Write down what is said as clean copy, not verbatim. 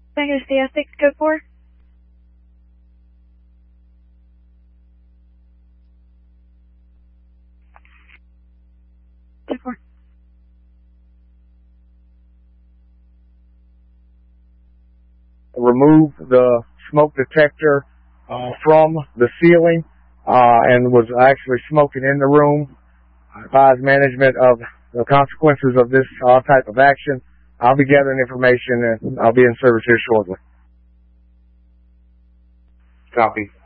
Can I get a CS6 code 4? Code 4. Remove the smoke detector from the ceiling and was actually smoking in the room. I advise management of the consequences of this type of action. I'll be gathering information and I'll be in service here shortly. Copy.